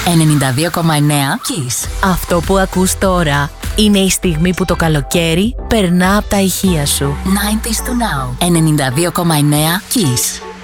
92,9 Kiss. Αυτό που ακούς τώρα είναι η στιγμή που το καλοκαίρι περνά από τα ηχεία σου. 90s to now. 92,9 Kiss.